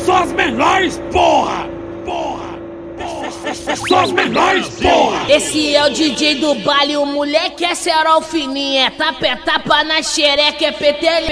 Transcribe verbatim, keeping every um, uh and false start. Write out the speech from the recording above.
são as melhores, porra! Porra! Essas são as melhores, porra! Esse é o D J do baile, o moleque é cerol fininho, é tapa, é tapa na xereca, é P T L.